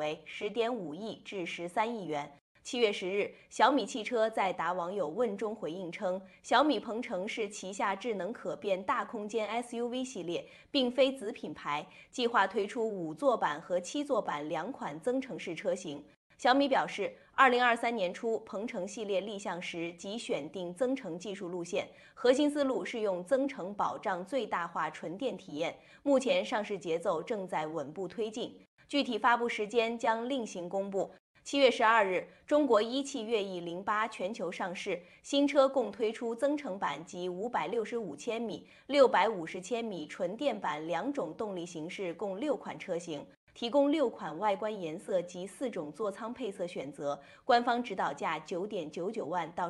为10.5亿至13亿元。7月10日，小米汽车在答网友问中回应称，小米鹏程是旗下智能可变大空间 SUV 系列，并非子品牌，计划推出5座版和7座版2款增程式车型。小米表示，2023年初鹏程系列立项时即选定增程技术路线，核心思路是用增程保障最大化纯电体验。目前上市节奏正在稳步推进，具体发布时间将另行公布。7月12日，中国一汽悦翼08全球上市，新车共推出增程版及565千米、650千米纯电版2种动力形式，共6款车型，提供6款外观颜色及4种座舱配色选择，官方指导价9.99万到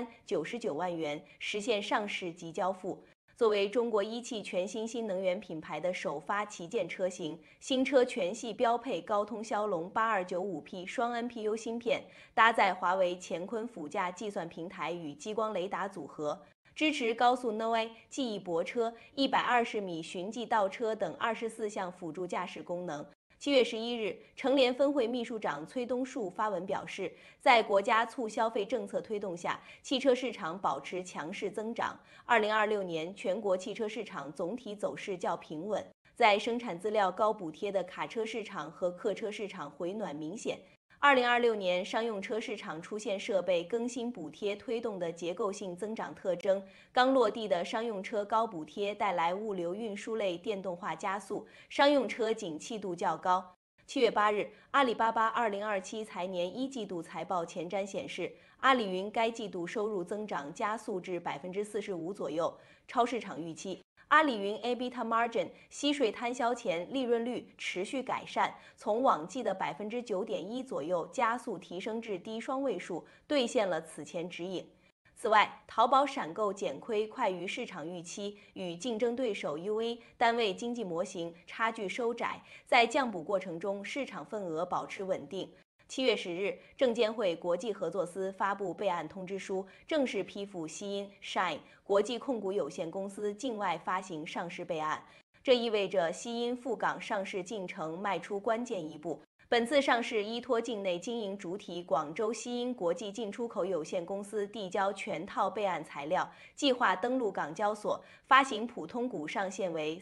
13.99万元，实现上市即交付。作为中国一汽全新新能源品牌的首发旗舰车型，新车全系标配高通骁龙 8295P 双 NPU 芯片，搭载华为乾坤辅驾计算平台与激光雷达组合，支持高速 NOA 记忆泊车、120米循迹倒车等24项辅助驾驶功能。7月11日，成联分会秘书长崔东树发文表示，在国家促消费政策推动下，汽车市场保持强势增长。2026年全国汽车市场总体走势较平稳，在生产资料高补贴的卡车市场和客车市场回暖明显。2026年商用车市场出现设备更新补贴推动的结构性增长特征，刚落地的商用车高补贴带来物流运输类电动化加速，商用车景气度较高。7月8日，阿里巴巴2027财年1季度财报前瞻显示，阿里云该季度收入增长加速至45%左右，超市场预期。阿里云 EBITDA margin 息税摊销前利润率持续改善，从往季的9.1%左右加速提升至低双位数，兑现了此前指引。此外，淘宝闪购减亏快于市场预期，与竞争对手 UA 单位经济模型差距收窄，在降补过程中市场份额保持稳定。7月10日，证监会国际合作司发布备案通知书，正式批复西音 Shine 国际控股有限公司境外发行上市备案。这意味着西音赴港上市进程迈出关键一步。本次上市依托境内经营主体广州西音国际进出口有限公司递交全套备案材料，计划登陆港交所，发行普通股上限为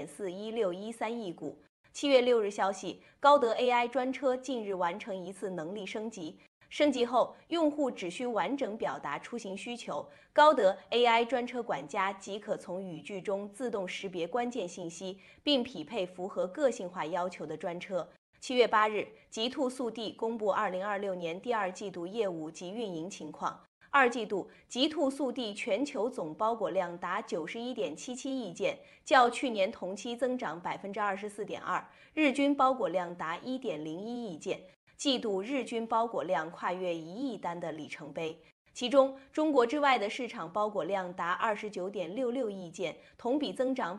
3.41613亿股。7月6日消息，高德 AI 专车近日完成一次能力升级。升级后，用户只需完整表达出行需求，高德 AI 专车管家即可从语句中自动识别关键信息，并匹配符合个性化要求的专车。7月8日，极兔速递公布2026年第2季度业务及运营情况。2季度，极兔速递全球总包裹量达91.77亿件，较去年同期增长24.2%，日均包裹量达1.01亿件，季度日均包裹量跨越1亿单的里程碑。其中，中国之外的市场包裹量达29.66亿件，同比增长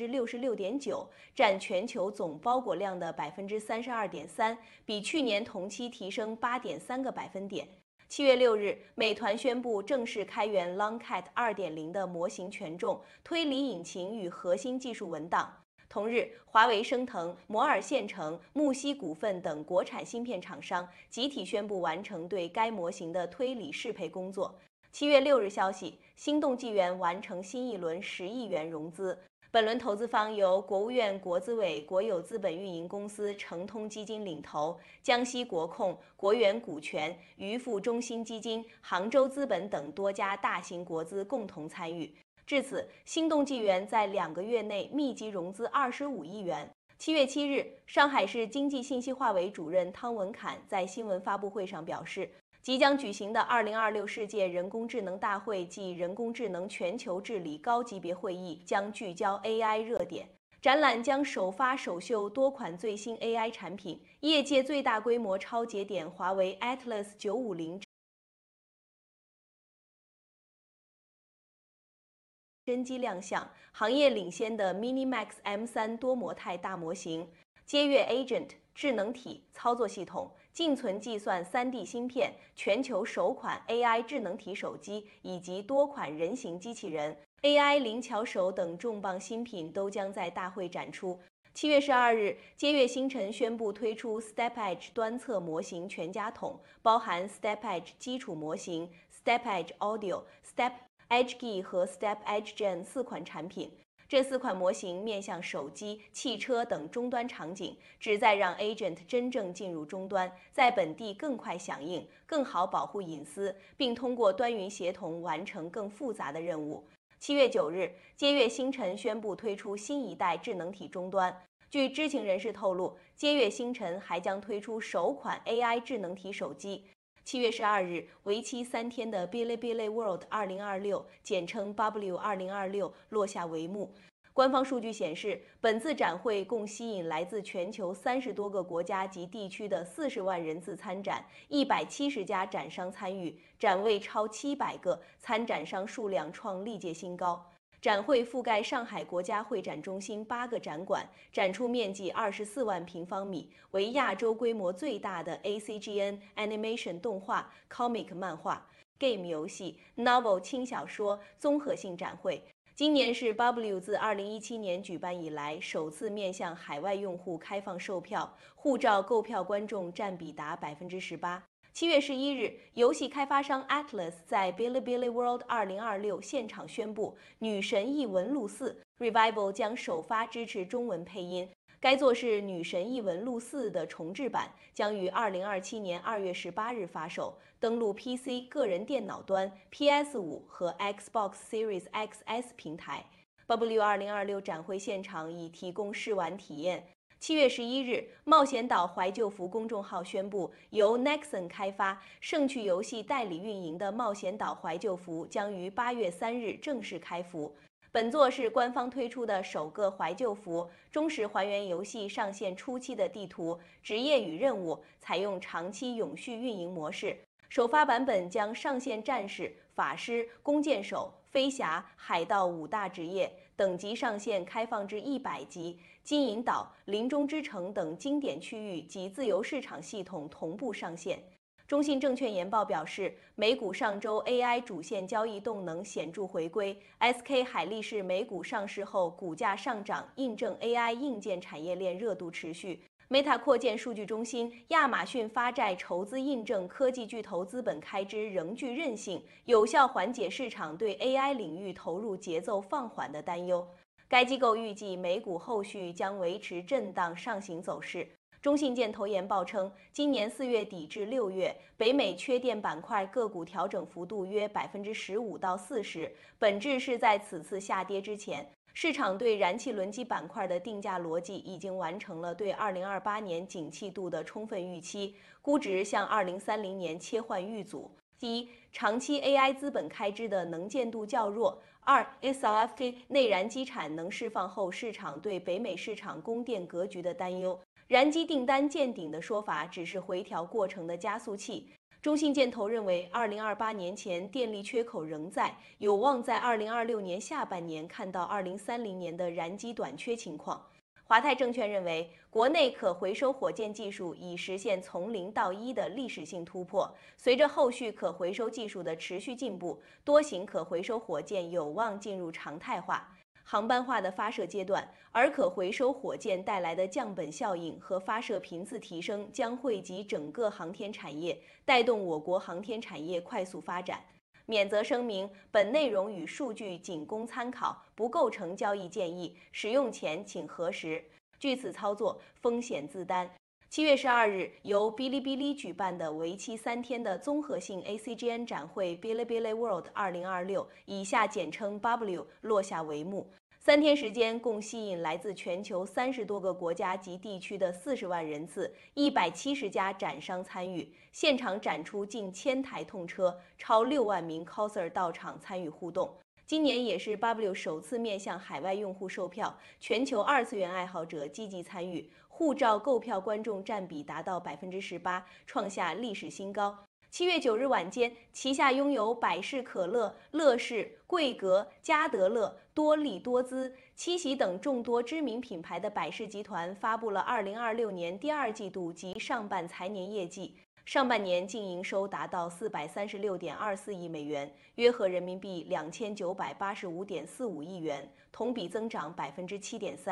66.9%，占全球总包裹量的32.3%，比去年同期提升8.3个百分点。7月6日，美团宣布正式开源 Longcat 2.0的模型权重、推理引擎与核心技术文档。同日，华为、升腾、摩尔线程、木犀股份等国产芯片厂商集体宣布完成对该模型的推理适配工作。7月6日消息，心动纪元完成新一轮10亿元融资。本轮投资方由国务院国资委国有资本运营公司诚通基金领投，江西国控、国元股权、渔富中心基金、杭州资本等多家大型国资共同参与。至此，心动纪元在2个月内密集融资25亿元。7月7日，上海市经济信息化委主任汤文侃在新闻发布会上表示，即将举行的2026世界人工智能大会暨人工智能全球治理高级别会议将聚焦 AI 热点。展览将首发首秀多款最新 AI 产品，业界最大规模超节点华为 Atlas 950真机亮相，行业领先的 MiniMax M3 多模态大模型，接跃 Agent 智能体操作系统，静存计算 3D 芯片，全球首款 AI 智能体手机以及多款人形机器人、AI 灵巧手等重磅新品都将在大会展出。 7月12日，接跃星辰宣布推出 StepEdge 端侧模型全家桶，包含 StepEdge 基础模型、StepEdge Audio、StepEdge G 和 StepEdge Gen 4款产品。这4款模型面向手机、汽车等终端场景，旨在让 Agent 真正进入终端，在本地更快响应，更好保护隐私，并通过端云协同完成更复杂的任务。7月9日，接跃星辰宣布推出新一代智能体终端。据知情人士透露，接跃星辰还将推出首款 AI 智能体手机。7月12日，为期3天的 Bilibili World 2026，简称 W 2026落下帷幕。官方数据显示，本次展会共吸引来自全球30多个国家及地区的40万人次参展，170家展商参与，展位超700个，参展商数量创历届新高。展会覆盖上海国家会展中心8个展馆，展出面积24万平方米，为亚洲规模最大的 ACGN Animation 动画、Comic 漫画、Game 游戏、Novel 轻小说综合性展会。今年是 W 自2017年举办以来首次面向海外用户开放售票，护照购票观众占比达18%。7月11日，游戏开发商 Atlas 在 Bilibili World 2026现场宣布，《女神异闻录4 Revival》将首发支持中文配音。该作是《女神异闻录4》的重制版，将于2027年2月18日发售，登陆 PC 个人电脑端、PS5 和 Xbox Series XS 平台。W 2026展会现场已提供试玩体验。7月11日，冒险岛怀旧服公众号宣布，由 Nexon 开发、盛趣游戏代理运营的冒险岛怀旧服将于8月3日正式开服。本作是官方推出的首个怀旧服，忠实还原游戏上线初期的地图、职业与任务，采用长期永续运营模式。首发版本将上线战士、法师、弓箭手、飞侠、海盗5大职业，等级上限开放至100级，金银岛、林中之城等经典区域及自由市场系统同步上线。中信证券研报表示，美股上周 AI 主线交易动能显著回归 ，SK 海力士美股上市后股价上涨，印证 AI 硬件产业链热度持续。Meta 扩建数据中心，亚马逊发债筹资，印证科技巨头资本开支仍具韧性，有效缓解市场对 AI 领域投入节奏放缓的担忧。该机构预计美股后续将维持震荡上行走势。中信建投研报称，今年4月底至6月，北美缺电板块个股调整幅度约15%到40%，本质是在此次下跌之前，市场对燃气轮机板块的定价逻辑已经完成了对2028年景气度的充分预期，估值向2030年切换预组。第一，长期 AI 资本开支的能见度较弱；2 ，SLFK 内燃机产能释放后，市场对北美市场供电格局的担忧。燃机订单见顶的说法只是回调过程的加速器。中信建投认为，2028年前电力缺口仍在，有望在2026年下半年看到2030年的燃机短缺情况。华泰证券认为，国内可回收火箭技术已实现从0到1的历史性突破，随着后续可回收技术的持续进步，多型可回收火箭有望进入常态化。航班化的发射阶段，而可回收火箭带来的降本效应和发射频次提升将惠及整个航天产业，带动我国航天产业快速发展。免责声明：本内容与数据仅供参考，不构成交易建议，使用前请核实。据此操作，风险自担。7月12日，由哔哩哔哩举办的为期3天的综合性 ACGN 展会 Bilibili World 2026，以下简称 W， 落下帷幕。3天时间，共吸引来自全球30多个国家及地区的40万人次，170家展商参与，现场展出近1000台痛车，超6万名 coser 到场参与互动。今年也是 W 首次面向海外用户售票，全球2次元爱好者积极参与，护照购票观众占比达到18%，创下历史新高。7月9日晚间，旗下拥有百事可乐、乐事、桂格、嘉德乐、多力多滋、七喜等众多知名品牌的百事集团发布了2026年第2季度及上半财年业绩。上半年净营收达到436.24亿美元，约合人民币2985.45亿元，同比增长7.3%。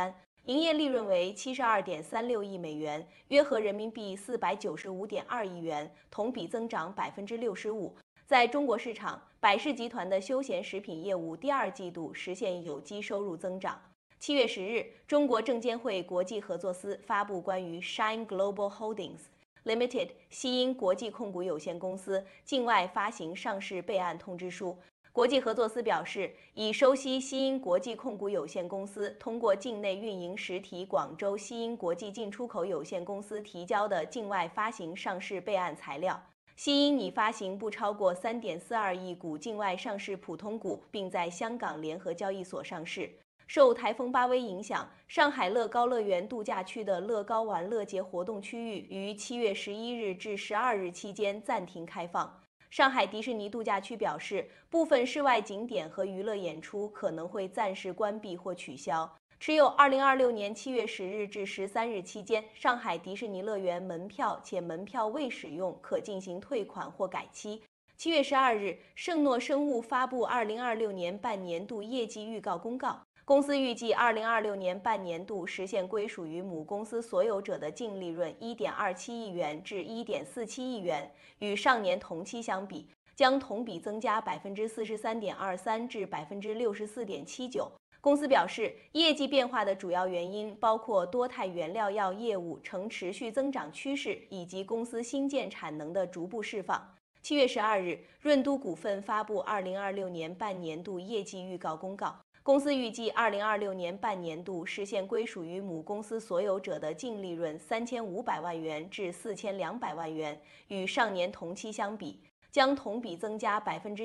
营业利润为72.36亿美元，约合人民币495.2亿元，同比增长65%。在中国市场，百事集团的休闲食品业务第二季度实现有机收入增长。7月10日，中国证监会国际合作司发布关于 Shine Global Holdings Limited 西英国际控股有限公司境外发行上市备案通知书。国际合作司表示，已收悉西英国际控股有限公司通过境内运营实体广州西英国际进出口有限公司提交的境外发行上市备案材料。西英拟发行不超过3.42亿股境外上市普通股，并在香港联合交易所上市。受台风巴威影响，上海乐高乐园度假区的乐高玩乐节活动区域于7月11日至12日期间暂停开放。上海迪士尼度假区表示，部分室外景点和娱乐演出可能会暂时关闭或取消。持有2026年7月10日至13日期间上海迪士尼乐园门票且门票未使用，可进行退款或改期。7月12日，圣诺生物发布2026年半年度业绩预告公告。公司预计2026年半年度实现归属于母公司所有者的净利润1.27亿元至1.47亿元，与上年同期相比，将同比增加43.23%至64.79%。公司表示，业绩变化的主要原因包括多肽原料药业务呈持续增长趋势，以及公司新建产能的逐步释放。7月12日，润都股份发布2026年半年度业绩预告公告。公司预计2026年半年度实现归属于母公司所有者的净利润3500万元至4200万元，与上年同期相比，将同比增加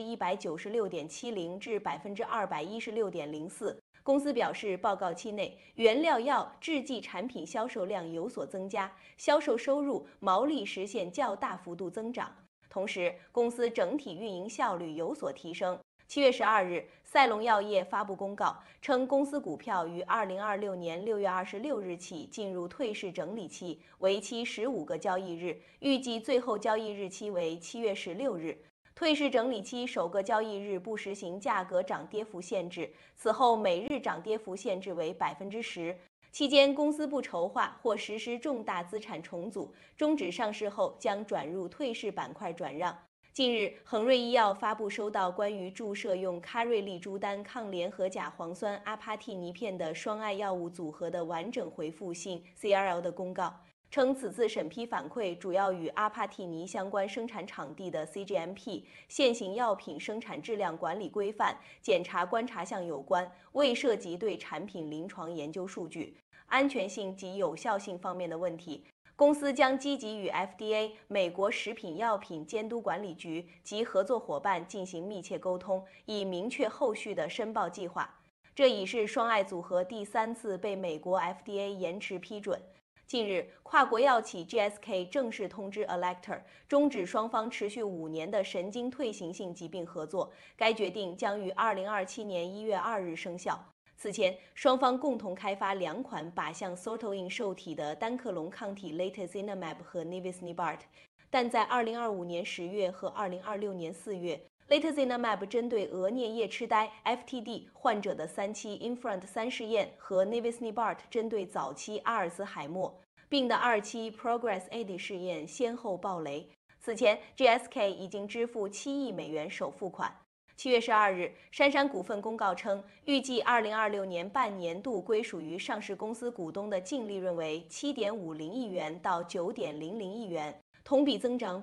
196.70%至216.04%。公司表示，报告期内，原料药制剂产品销售量有所增加，销售收入、毛利实现较大幅度增长。同时，公司整体运营效率有所提升。7月12日，赛隆药业发布公告称，公司股票于2026年6月26日起进入退市整理期，为期15个交易日，预计最后交易日期为7月16日。退市整理期首个交易日不实行价格涨跌幅限制，此后每日涨跌幅限制为10%。期间，公司不筹划或实施重大资产重组，终止上市后将转入退市板块转让。近日，恒瑞医药发布收到关于注射用卡瑞利珠丹抗联合甲磺酸阿帕替尼片的双肽药物组合的完整回复性 CRL 的公告，称此次审批反馈主要与阿帕替尼相关生产场地的 CGMP 现行药品生产质量管理规范检查观察项有关，未涉及对产品临床研究数据、安全性及有效性方面的问题。公司将积极与 FDA 美国食品药品监督管理局及合作伙伴进行密切沟通，以明确后续的申报计划。这已是双肽组合第3次被美国 FDA 延迟批准。近日，跨国药企 GSK 正式通知 Alector 终止双方持续5年的神经退行性疾病合作，该决定将于2027年1月2日生效。此前，双方共同开发2款靶向 sortoin 受体的单克隆抗体 Latozinemab 和 Nivisnibart， 但在2025年10月和2026年4月，Latozinemab 针对额颞叶痴呆 （FTD） 患者的3期 INFRONT-3试验和 Nivisnibart 针对早期阿尔兹海默病的2期 PROGRESS-AD 试验先后爆雷。此前 ，GSK 已经支付7亿美元首付款。7月12日，杉杉股份公告称，预计2026年半年度归属于上市公司股东的净利润为7.50亿元到9.00亿元，同比增长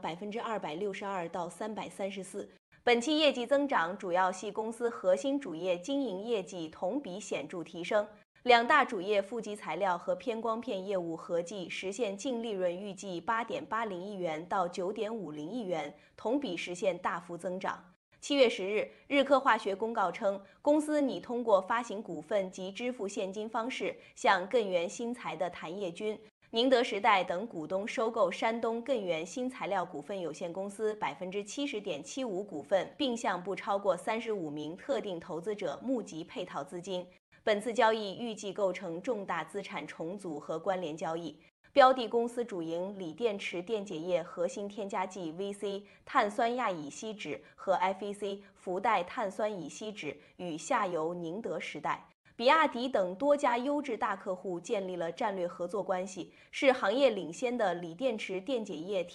262%到334%。本期业绩增长主要系公司核心主业经营业绩同比显著提升，两大主业负极材料和偏光片业务合计实现净利润预计8.80亿元到9.50亿元，同比实现大幅增长。7月10日，日科化学公告称，公司拟通过发行股份及支付现金方式，向艮源新材的谭业军、宁德时代等股东收购山东艮源新材料股份有限公司70.75%股份，并向不超过35名特定投资者募集配套资金。本次交易预计构成重大资产重组和关联交易。标的公司主营锂电池电解液核心添加剂 VC 碳酸亚乙烯酯和 FEC 氟代碳酸乙烯酯与下游宁德时代。 比亚迪等多家优质大客户建立了战略合作关系，是行业领先的锂电池电解液